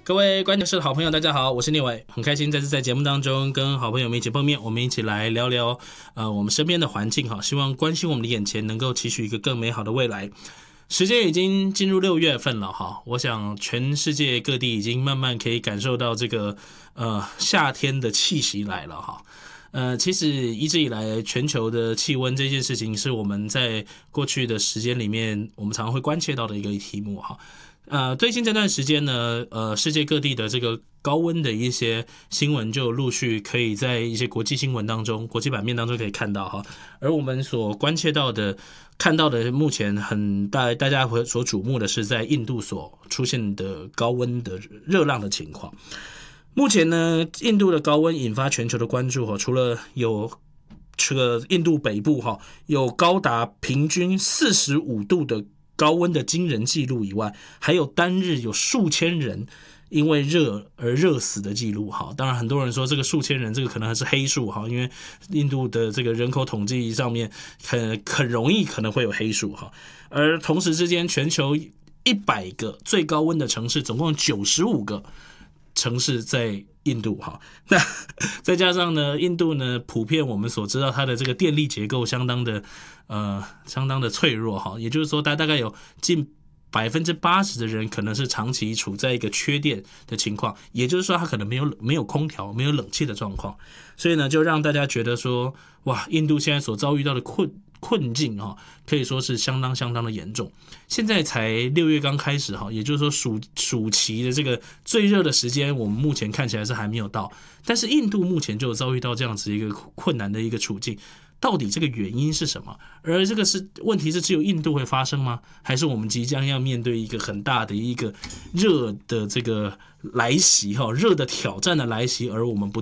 各位关键是好朋友，大家好，我是聂伟，很开心再次在节目当中跟好朋友们一起碰面，我们一起来聊聊我们身边的环境哈，希望关心我们的眼前能够期许一个更美好的未来。时间已经进入6月份了哈，我想全世界各地已经慢慢可以感受到这个夏天的气息来了哈。其实一直以来全球的气温这件事情是我们在过去的时间里面我们常常会关切到的一个题目哈。最近这段时间呢，世界各地的这个高温的一些新闻就陆续可以在一些国际新闻当中、国际版面当中可以看到哈。而我们所关切到的、看到的，目前大家所瞩目的是在印度所出现的高温的热浪的情况。目前呢，印度的高温引发全球的关注哈，除了有这个印度北部哈有高达平均45度的高温的惊人记录以外，还有单日有数千人因为热而热死的记录哈。当然很多人说这个数千人这个可能还是黑数哈，因为印度的这个人口统计上面很容易可能会有黑数哈。而同时之间全球100个最高温的城市总共95个城市在印度哈，那再加上呢，印度呢普遍我们所知道它的这个电力结构相当的脆弱哈，也就是说它大概有近80%的人可能是长期处在一个缺电的情况，也就是说它可能没有空调、没有冷气的状况，所以呢就让大家觉得说，哇，印度现在所遭遇到的困境哈，可以说是相当的严重。现在才6月刚开始哈，也就是说暑期的这个最热的时间，我们目前看起来是还没有到，但是印度目前就有遭遇到这样子一个困难的一个处境。到底这个原因是什么？而这个问题是只有印度会发生吗？还是我们即将要面对一个很大的一个热的这个来袭哈，热的挑战的来袭，而我们不